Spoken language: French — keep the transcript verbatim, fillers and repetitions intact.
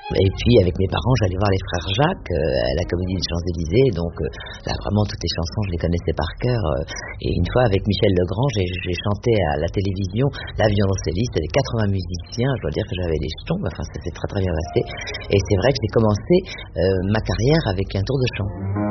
Et puis avec mes parents, j'allais voir les frères Jacques euh, à la Comédie des Champs-Élysées, donc euh, là vraiment toutes les chansons, je les connaissais par cœur. Euh, et une fois avec Michel Legrand, j'ai, j'ai chanté à la télévision La violoncelliste, avec quatre-vingts musiciens, je dois dire que j'avais les jetons, enfin ça s'est très très bien passé. Et c'est vrai que j'ai commencé euh, ma carrière avec un tour de chant.